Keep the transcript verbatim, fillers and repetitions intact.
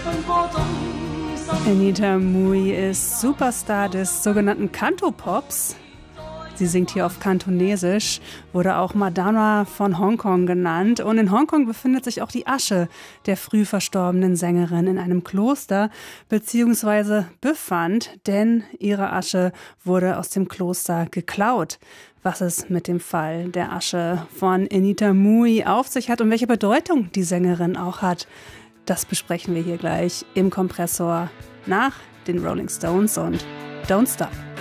Anita Mui ist Superstar des sogenannten Cantopops. Sie singt hier auf Kantonesisch, wurde auch Madonna von Hongkong genannt. Und in Hongkong befindet sich auch die Asche der früh verstorbenen Sängerin in einem Kloster, beziehungsweise befand, denn ihre Asche wurde aus dem Kloster geklaut. Was es mit dem Fall der Asche von Anita Mui auf sich hat und welche Bedeutung die Sängerin auch hat, das besprechen wir hier gleich im Kompressor nach den Rolling Stones und Don't Stop.